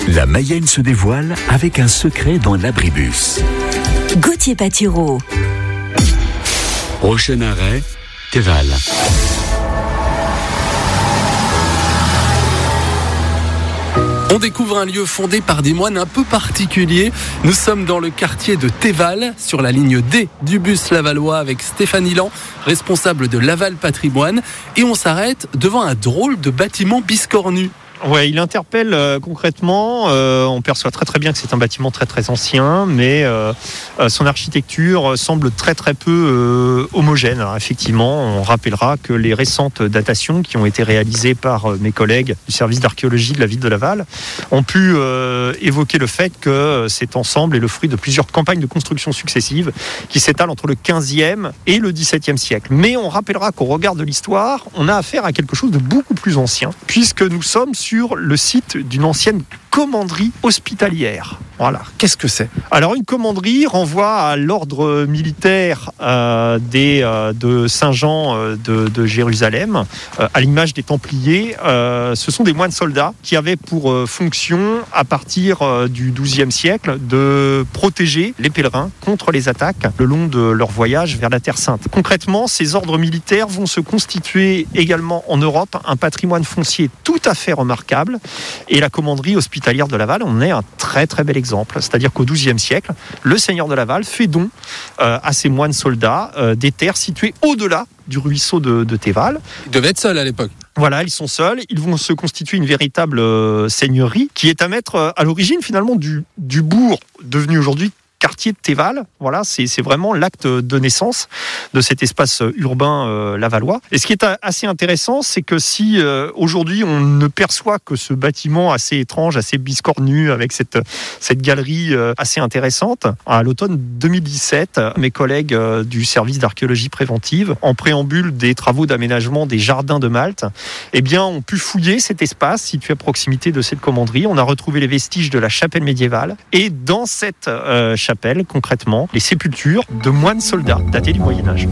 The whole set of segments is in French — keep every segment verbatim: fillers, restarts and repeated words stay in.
La Mayenne se dévoile avec un secret dans l'abribus. Gauthier Patureau. Prochain arrêt, Théval. On découvre un lieu fondé par des moines un peu particuliers. Nous sommes dans le quartier de Théval, sur la ligne D du bus lavallois avec Stéphane Ilan, responsable de Laval Patrimoine. Et on s'arrête devant un drôle de bâtiment biscornu. Ouais, il interpelle euh, concrètement. Euh, on perçoit très très bien que c'est un bâtiment très très ancien, mais euh, euh, son architecture semble très très peu euh, homogène. Alors, effectivement, on rappellera que les récentes datations qui ont été réalisées par euh, mes collègues du service d'archéologie de la ville de Laval ont pu euh, évoquer le fait que euh, cet ensemble est le fruit de plusieurs campagnes de construction successives qui s'étalent entre le quinzième et le dix-septième siècle. Mais on rappellera qu'au regard de l'histoire, on a affaire à quelque chose de beaucoup plus ancien, puisque nous sommes sur sur le site d'une ancienne commanderie hospitalière. Voilà. Qu'est-ce que c'est ? Alors, une commanderie renvoie à l'ordre militaire euh, des, euh, de Saint-Jean euh, de, de Jérusalem, euh, à l'image des Templiers. Euh, ce sont des moines soldats qui avaient pour euh, fonction, à partir euh, du douzième siècle, de protéger les pèlerins contre les attaques le long de leur voyage vers la Terre Sainte. Concrètement, ces ordres militaires vont se constituer également en Europe un patrimoine foncier tout à fait remarquable. Et la commanderie hospitalière de Laval en est un très très bel exemple. C'est-à-dire qu'au douzième siècle, le seigneur de Laval fait don euh, à ses moines soldats euh, des terres situées au-delà du ruisseau de, de Théval. Ils devaient être seuls à l'époque. Voilà, ils sont seuls. Ils vont se constituer une véritable euh, seigneurie qui est à mettre euh, à l'origine finalement du, du bourg devenu aujourd'hui quartier de Théval. Voilà, c'est, c'est vraiment l'acte de naissance de cet espace urbain euh, lavallois. Et ce qui est assez intéressant, c'est que si euh, aujourd'hui on ne perçoit que ce bâtiment assez étrange, assez biscornu, avec cette, cette galerie euh, assez intéressante, à l'automne deux mille dix-sept, mes collègues euh, du service d'archéologie préventive, en préambule des travaux d'aménagement des jardins de Malte, eh bien, ont pu fouiller cet espace situé à proximité de cette commanderie. On a retrouvé les vestiges de la chapelle médiévale. Et dans cette euh, chapelle, concrètement, les sépultures de moines soldats datés du Moyen-Âge.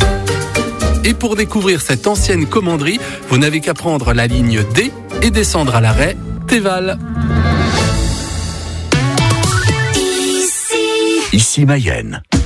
Et pour découvrir cette ancienne commanderie, vous n'avez qu'à prendre la ligne D et descendre à l'arrêt Théval. Ici Mayenne.